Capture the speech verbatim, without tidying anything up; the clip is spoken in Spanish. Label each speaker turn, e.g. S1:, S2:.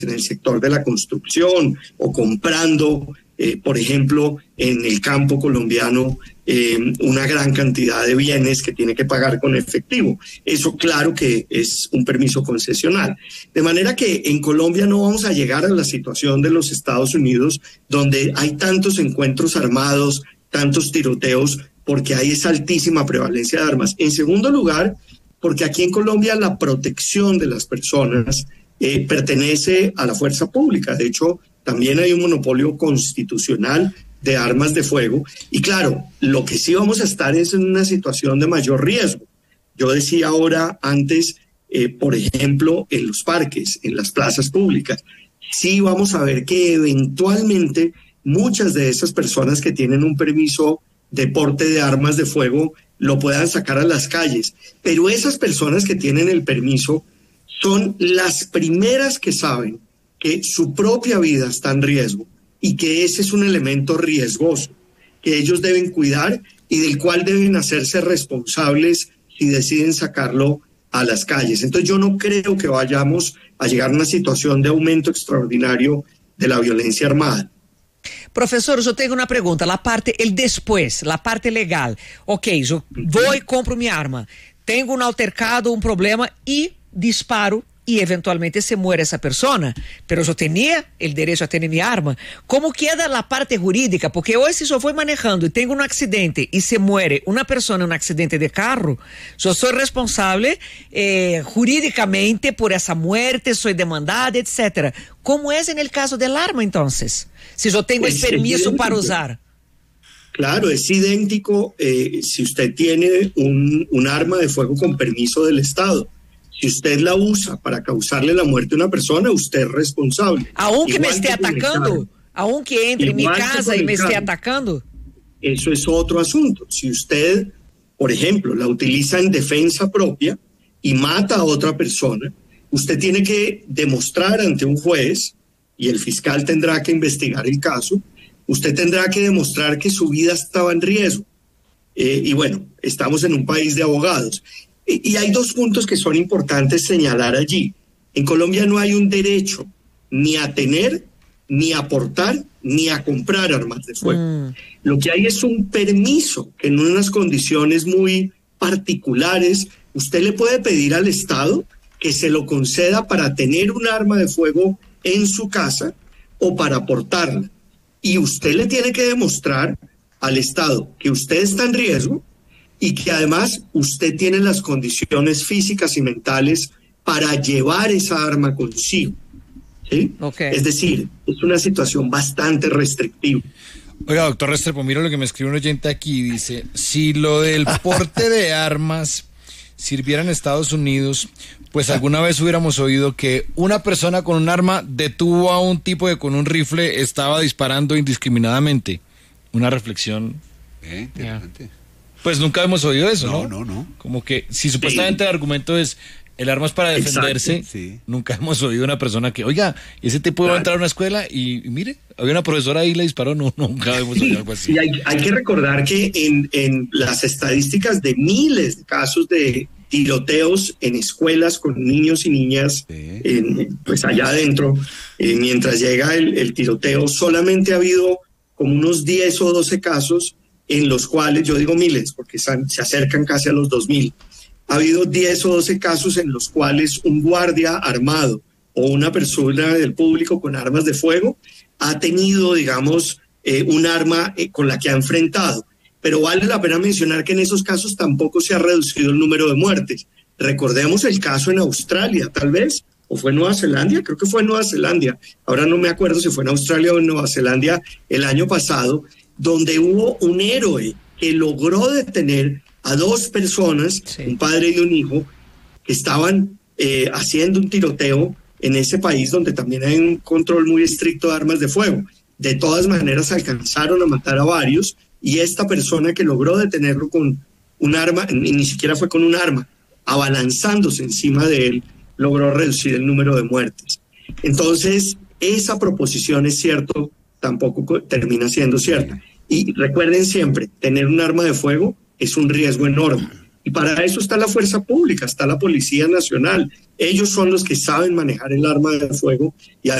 S1: en el sector de la construcción o comprando, eh, por ejemplo, en el campo colombiano, eh, una gran cantidad de bienes que tiene que pagar con efectivo. Eso claro que es un permiso concesional. De manera que en Colombia no vamos a llegar a la situación de los Estados Unidos, donde hay tantos encuentros armados, tantos tiroteos, porque hay esa altísima prevalencia de armas. En segundo lugar, porque aquí en Colombia la protección de las personas eh, pertenece a la fuerza pública. De hecho, también hay un monopolio constitucional de armas de fuego. Y claro, lo que sí vamos a estar es en una situación de mayor riesgo. Yo decía ahora antes, eh, por ejemplo, en los parques, en las plazas públicas, sí vamos a ver que eventualmente muchas de esas personas que tienen un permiso de porte de armas de fuego lo puedan sacar a las calles. Pero esas personas que tienen el permiso son las primeras que saben que su propia vida está en riesgo y que ese es un elemento riesgoso que ellos deben cuidar y del cual deben hacerse responsables si deciden sacarlo a las calles. Entonces yo no creo que vayamos a llegar a una situación de aumento extraordinario de la violencia armada.
S2: Professor, eu tenho uma pergunta, a parte, el después, a parte legal. Ok, eu vou e compro minha arma, tenho um altercado, um problema e disparo e eventualmente se muere essa persona, pero eu tinha o direito a ter minha arma. Como queda a parte jurídica? Porque hoje se eu vou manejando e tenho um acidente e se muere uma pessoa em um acidente de carro, eu sou responsável eh, jurídicamente por essa muerte, sou demandada, etcétera. Como é no caso do arma, então? Si yo tengo el permiso para usar.
S1: Claro, es idéntico eh, si usted tiene un, un arma de fuego con permiso del Estado. Si usted la usa para causarle la muerte a una persona, usted es responsable.
S2: Aunque me esté atacando, aunque entre en mi casa y me esté atacando.
S1: Eso es otro asunto. Si usted, por ejemplo, la utiliza en defensa propia y mata a otra persona, usted tiene que demostrar ante un juez, y el fiscal tendrá que investigar el caso, usted tendrá que demostrar que su vida estaba en riesgo. Eh, y bueno, estamos en un país de abogados. Y, y hay dos puntos que son importantes señalar allí. En Colombia no hay un derecho ni a tener, ni a aportar, ni a comprar armas de fuego. Mm. Lo que hay es un permiso que en unas condiciones muy particulares usted le puede pedir al Estado que se lo conceda para tener un arma de fuego en su casa o para aportarla. Y usted le tiene que demostrar al Estado que usted está en riesgo y que además usted tiene las condiciones físicas y mentales para llevar esa arma consigo. ¿Sí? Okay. Es decir, es una situación bastante restrictiva.
S3: Oiga, doctor Restrepo, mira lo que me escribe un oyente aquí. Dice, si lo del porte de armas sirviera en Estados Unidos, pues alguna vez hubiéramos oído que una persona con un arma detuvo a un tipo que con un rifle estaba disparando indiscriminadamente. Una reflexión.
S4: Eh, interesante.
S3: Pues nunca hemos oído eso, ¿no?
S4: No, no, no.
S3: Como que si supuestamente sí. El argumento es el arma es para defenderse, sí. Nunca hemos oído una persona que, oiga, ese tipo claro. Va a entrar a una escuela y, y mire, había una profesora ahí y le disparó. No, nunca hemos oído algo así.
S1: Y hay, hay que recordar que en, en las estadísticas de miles de casos de tiroteos en escuelas con niños y niñas, sí. en, pues allá adentro, eh, mientras llega el, el tiroteo, solamente ha habido como unos diez o doce casos en los cuales, yo digo miles, porque se, se acercan casi a los dos mil, ha habido diez o doce casos en los cuales un guardia armado o una persona del público con armas de fuego ha tenido, digamos, eh, un arma eh, con la que ha enfrentado. Pero vale la pena mencionar que en esos casos tampoco se ha reducido el número de muertes. Recordemos el caso en Australia, tal vez, o fue en Nueva Zelanda, creo que fue en Nueva Zelanda, ahora no me acuerdo si fue en Australia o en Nueva Zelanda el año pasado, donde hubo un héroe que logró detener a dos personas, sí. Un padre y un hijo, que estaban eh, haciendo un tiroteo en ese país donde también hay un control muy estricto de armas de fuego. De todas maneras alcanzaron a matar a varios, y esta persona que logró detenerlo con un arma, ni, ni siquiera fue con un arma, abalanzándose encima de él, logró reducir el número de muertes. Entonces, esa proposición es cierto, tampoco termina siendo cierta. Y recuerden siempre, tener un arma de fuego es un riesgo enorme. Y para eso está la fuerza pública, está la Policía Nacional. Ellos son los que saben manejar el arma de fuego y